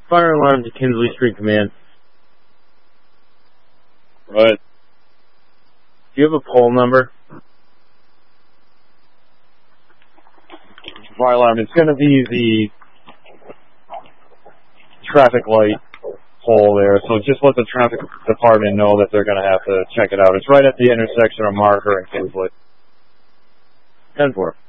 Fire alarm to Kinsley Street Command. Right. Do you have a poll number? Fire alarm. It's going to be the traffic light pole there, so just let the traffic department know that they're going to have to check it out. It's right at the intersection of Marker and Kinsley. 10-4.